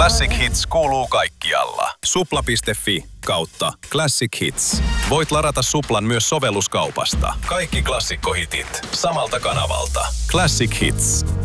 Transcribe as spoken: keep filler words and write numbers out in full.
Classic Hits kuuluu kaikkialla. Supla piste fi kautta Classic Hits. Voit ladata Suplan myös sovelluskaupasta. Kaikki klassikkohitit samalta kanavalta. Classic Hits.